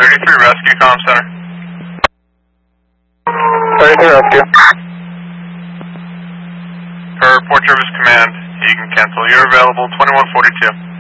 33 Rescue Comm Center. 33 Rescue. Per Port Jervis Command, you can cancel. You're available 2142.